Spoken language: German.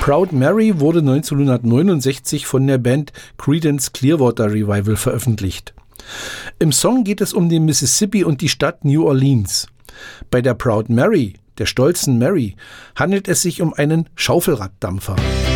Proud Mary wurde 1969 von der Band Creedence Clearwater Revival veröffentlicht. Im Song geht es um den Mississippi und die Stadt New Orleans. Bei der Proud Mary, der stolzen Mary, handelt es sich um einen Schaufelraddampfer.